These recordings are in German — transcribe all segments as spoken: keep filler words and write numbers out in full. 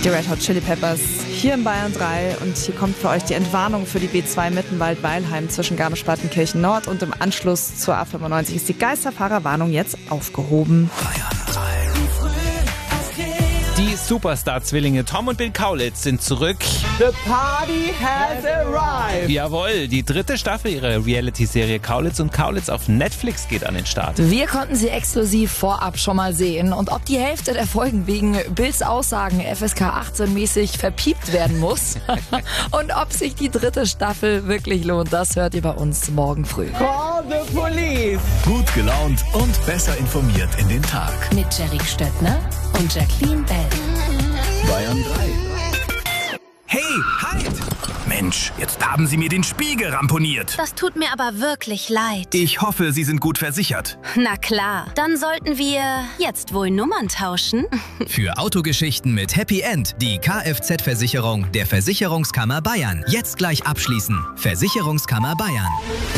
Die Red Hot Chili Peppers hier in Bayern drei und hier kommt für euch die Entwarnung für die B zwei Mittenwald-Weilheim zwischen Garmisch-Partenkirchen Nord und im Anschluss zur A fünfundneunzig ist die Geisterfahrerwarnung jetzt aufgehoben. Die Superstar-Zwillinge Tom und Bill Kaulitz sind zurück. The party has arrived. Jawohl, die dritte Staffel ihrer Reality-Serie Kaulitz und Kaulitz auf Netflix geht an den Start. Wir konnten sie exklusiv vorab schon mal sehen. Und ob die Hälfte der Folgen wegen Bills Aussagen F S K achtzehn mäßig verpiept werden muss und ob sich die dritte Staffel wirklich lohnt, das hört ihr bei uns morgen früh. Call the police. Gut gelaunt und besser informiert in den Tag. Mit Jerry Stöttner und Jacqueline Bell. Bayern drei. Hey, halt! Mensch, jetzt haben Sie mir den Spiegel ramponiert. Das tut mir aber wirklich leid. Ich hoffe, Sie sind gut versichert. Na klar, dann sollten wir jetzt wohl Nummern tauschen. Für Autogeschichten mit Happy End die Kfz-Versicherung der Versicherungskammer Bayern. Jetzt gleich abschließen. Versicherungskammer Bayern.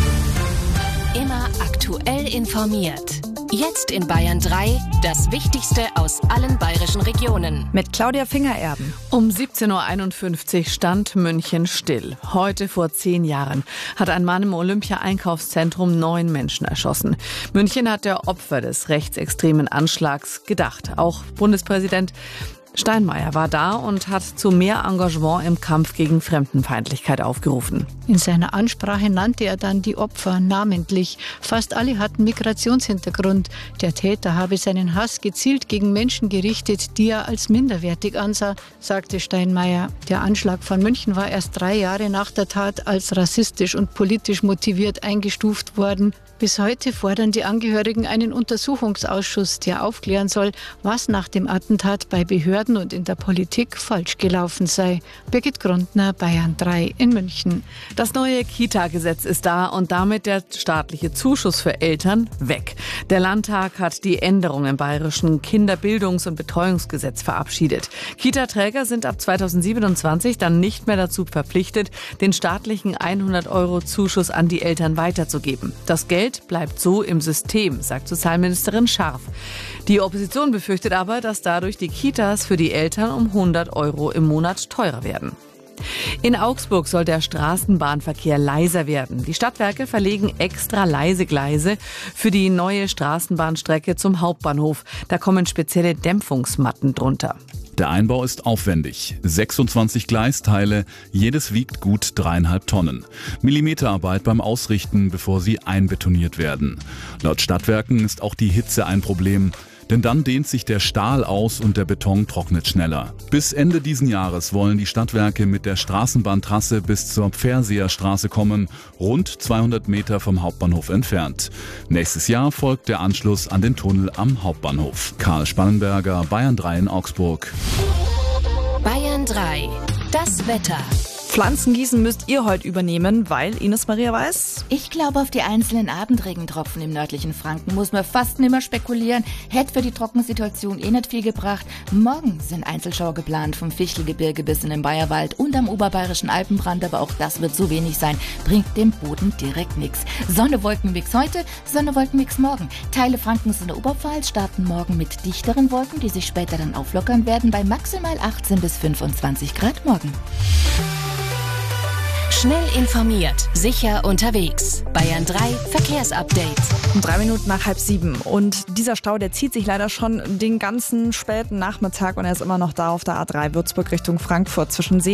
Immer aktuell informiert. Jetzt in Bayern drei, das Wichtigste aus allen bayerischen Regionen. Mit Claudia Fingererben. Um siebzehn Uhr einundfünfzig stand München still. Heute vor zehn Jahren hat ein Mann im Olympia-Einkaufszentrum neun Menschen erschossen. München hat der Opfer des rechtsextremen Anschlags gedacht. Auch Bundespräsident Steinmeier war da und hat zu mehr Engagement im Kampf gegen Fremdenfeindlichkeit aufgerufen. In seiner Ansprache nannte er dann die Opfer namentlich. Fast alle hatten Migrationshintergrund. Der Täter habe seinen Hass gezielt gegen Menschen gerichtet, die er als minderwertig ansah, sagte Steinmeier. Der Anschlag von München war erst drei Jahre nach der Tat als rassistisch und politisch motiviert eingestuft worden. Bis heute fordern die Angehörigen einen Untersuchungsausschuss, der aufklären soll, was nach dem Attentat bei Behörden und in der Politik falsch gelaufen sei. Birgit Grundner, Bayern drei in München. Das neue Kita-Gesetz ist da und damit der staatliche Zuschuss für Eltern weg. Der Landtag hat die Änderungen im bayerischen Kinderbildungs- und Betreuungsgesetz verabschiedet. Kita-Träger sind ab zweitausendsiebenundzwanzig dann nicht mehr dazu verpflichtet, den staatlichen hundert Euro Zuschuss an die Eltern weiterzugeben. Das Geld bleibt so im System, sagt Sozialministerin Scharf. Die Opposition befürchtet aber, dass dadurch die Kitas für die Eltern um hundert Euro im Monat teurer werden. In Augsburg soll der Straßenbahnverkehr leiser werden. Die Stadtwerke verlegen extra leise Gleise für die neue Straßenbahnstrecke zum Hauptbahnhof. Da kommen spezielle Dämpfungsmatten drunter. Der Einbau ist aufwendig. sechsundzwanzig Gleisteile, jedes wiegt gut dreieinhalb Tonnen. Millimeterarbeit beim Ausrichten, bevor sie einbetoniert werden. Laut Stadtwerken ist auch die Hitze ein Problem. Denn dann dehnt sich der Stahl aus und der Beton trocknet schneller. Bis Ende diesen Jahres wollen die Stadtwerke mit der Straßenbahntrasse bis zur Pferseerstraße kommen, rund zweihundert Meter vom Hauptbahnhof entfernt. Nächstes Jahr folgt der Anschluss an den Tunnel am Hauptbahnhof. Karl Spannenberger, Bayern drei in Augsburg. Bayern drei, das Wetter. Pflanzengießen müsst ihr heute übernehmen, weil Ines Maria weiß. Ich glaube, auf die einzelnen Abendregentropfen im nördlichen Franken muss man fast nimmer spekulieren. Hätte für die Trockensituation eh nicht viel gebracht. Morgen sind Einzelschauer geplant vom Fichtelgebirge bis in den Bayerwald und am oberbayerischen Alpenbrand, aber auch das wird so wenig sein, bringt dem Boden direkt nichts. Sonne-Wolkenmix heute, Sonne-Wolkenmix morgen. Teile Frankens in der Oberpfalz starten morgen mit dichteren Wolken, die sich später dann auflockern werden bei maximal achtzehn bis fünfundzwanzig Grad morgen. Schnell informiert, sicher unterwegs. Bayern drei Verkehrsupdate. Um drei Minuten nach halb sieben. Und dieser Stau, der zieht sich leider schon den ganzen späten Nachmittag und er ist immer noch da auf der A drei Würzburg Richtung Frankfurt zwischen See